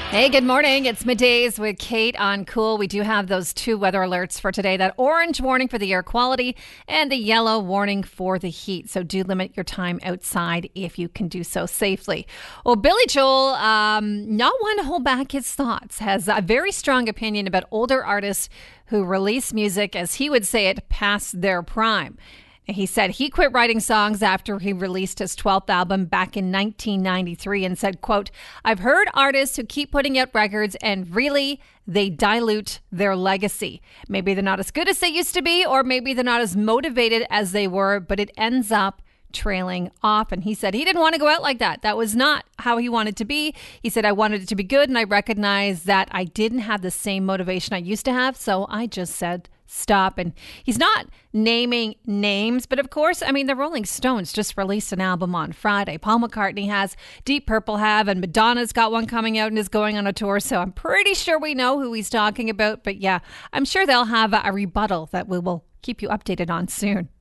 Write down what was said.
Hey, good morning. It's middays with Kate on Cool. We do have those two weather alerts for today, that orange warning for the air quality and the yellow warning for the heat. So do limit your time outside if you can do so safely. Well, Billy Joel, not one to hold back his thoughts, has a very strong opinion about older artists who release music, as he would say it, past their prime. He said he quit writing songs after he released his 12th album back in 1993 and said, quote, "I've heard artists who keep putting out records and really they dilute their legacy. Maybe they're not as good as they used to be, or maybe they're not as motivated as they were, but it ends up trailing off." And he said he didn't want to go out like that. That was not how he wanted to be. He said, "I wanted it to be good, and I recognized that I didn't have the same motivation I used to have, so I just said stop." And he's not naming names, but of course, I mean, the Rolling Stones just released an album on Friday. Paul McCartney has, Deep Purple have, and Madonna's got one coming out and is going on a tour. So I'm pretty sure we know who he's talking about. But yeah, I'm sure they'll have a rebuttal that we will keep you updated on soon.